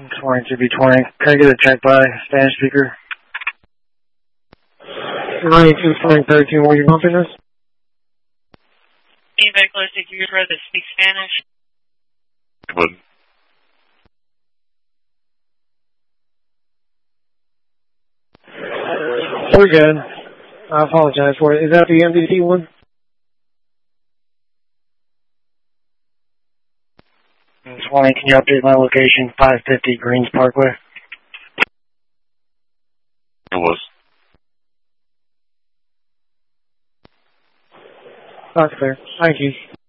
20 to be 20. Can I get a check by Spanish speaker? 92.13, were you bumping us? Anybody close to your brother that speaks Spanish? Good. We're good. I apologize for it. Is that the MDT one? 20, can you update my location? 550 Greens Parkway. It was. That's clear. Thank you.